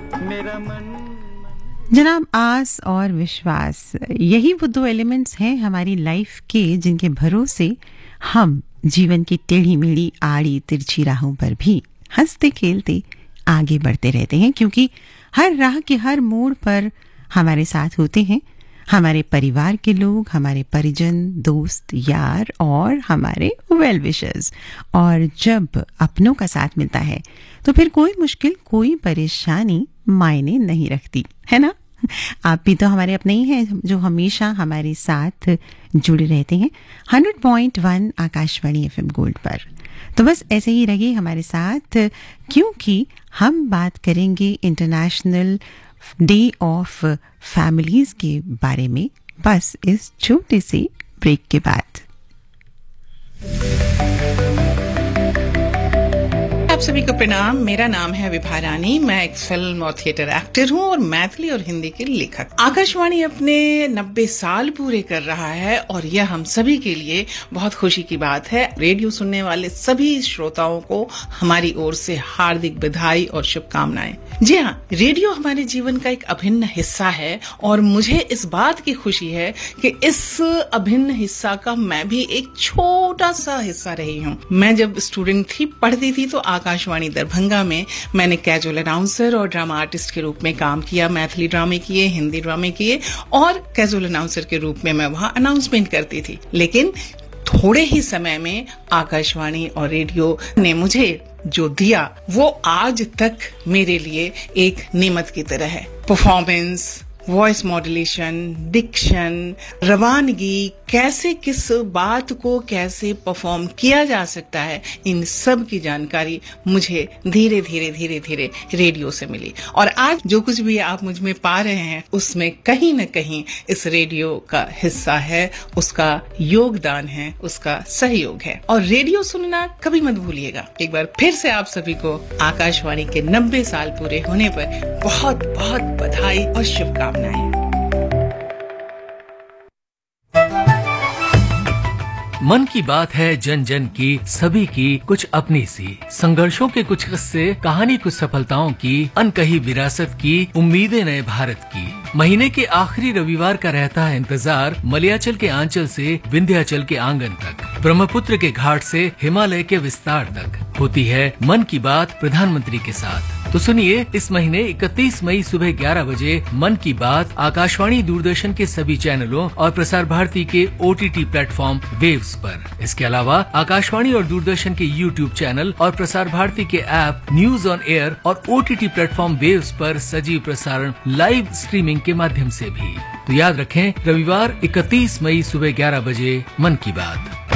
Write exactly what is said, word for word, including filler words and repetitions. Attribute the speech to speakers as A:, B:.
A: मेरा मन।
B: जनाब, आस और विश्वास, यही वो दो एलिमेंट्स हैं हमारी लाइफ के जिनके भरोसे हम जीवन की टेढ़ी मेढ़ी आड़ी तिरछी राहों पर भी हंसते खेलते आगे बढ़ते रहते हैं, क्योंकि हर राह के हर मोड़ पर हमारे साथ होते हैं हमारे परिवार के लोग, हमारे परिजन, दोस्त, यार और हमारे वेल विशर्स। और जब अपनों का साथ मिलता है तो फिर कोई मुश्किल, कोई परेशानी मायने नहीं रखती, है ना? आप भी तो हमारे अपने ही हैं जो हमेशा हमारे साथ जुड़े रहते हैं hundred point one Akashvani FM gold पर। तो बस ऐसे ही रहिए हमारे साथ, क्योंकि हम बात करेंगे इंटरनेशनल डे ऑफ फैमिलीज के बारे में, बस इस छोटे से ब्रेक के बाद।
C: आप सभी को प्रणाम। मेरा नाम है विभा रानी। मैं एक फिल्म और थिएटर एक्टर हूँ और मैथिली और हिंदी के लेखक। आकाशवाणी अपने नब्बे साल पूरे कर रहा है और यह हम सभी के लिए बहुत खुशी की बात है। रेडियो सुनने वाले सभी श्रोताओं को हमारी ओर से हार्दिक बधाई और शुभकामनाएं। जी हाँ, रेडियो हमारे जीवन का एक अभिन्न हिस्सा है और मुझे इस बात की खुशी है कि इस अभिन्न हिस्सा का मैं भी एक छोटा सा हिस्सा रही हूँ। मैं जब स्टूडेंट थी, पढ़ती थी, तो आकाशवाणी दरभंगा में मैंने कैजुअल अनाउंसर और ड्रामा आर्टिस्ट के रूप में काम किया। मैथिली ड्रामे किए, हिंदी ड्रामे किए और कैजुअल अनाउंसर के रूप में मैं वहां अनाउंसमेंट करती थी। लेकिन थोड़े ही समय में आकाशवाणी और रेडियो ने मुझे जो दिया वो आज तक मेरे लिए एक नेमत की तरह है। परफॉर्मेंस, वॉइस मॉड्यूलेशन, डिक्शन, रवानगी, कैसे किस बात को कैसे परफॉर्म किया जा सकता है, इन सब की जानकारी मुझे धीरे धीरे धीरे धीरे रेडियो से मिली। और आज जो कुछ भी आप मुझ में पा रहे हैं उसमें कहीं न कहीं इस रेडियो का हिस्सा है, उसका योगदान है, उसका सहयोग है। और रेडियो सुनना कभी मत भूलिएगा। एक बार फिर से आप सभी को आकाशवाणी के नब्बे साल पूरे होने पर बहुत बहुत बधाई और शुभकामनाएं।
D: मन की बात है जन जन की, सभी की कुछ अपनी सी, संघर्षों के कुछ किस्से, कहानी कुछ सफलताओं की, अनकही विरासत की, उम्मीदें नए भारत की। महीने के आखिरी रविवार का रहता है इंतजार, मलयाचल के आंचल से विंध्याचल के आंगन तक, ब्रह्मपुत्र के घाट से हिमालय के विस्तार तक होती है मन की बात प्रधानमंत्री के साथ। तो सुनिए, इस महीने इकतीस मई सुबह ग्यारह बजे मन की बात आकाशवाणी, दूरदर्शन के सभी चैनलों और प्रसार भारती के ओटीटी प्लेटफॉर्म वेव्स पर। इसके अलावा आकाशवाणी और दूरदर्शन के यूट्यूब चैनल और प्रसार भारती के ऐप न्यूज ऑन एयर और ओटीटी प्लेटफॉर्म वेव्स पर सजीव प्रसारण लाइव स्ट्रीमिंग के माध्यम से भी। तो याद रखें, रविवार इकतीस मई सुबह ग्यारह बजे मन की बात।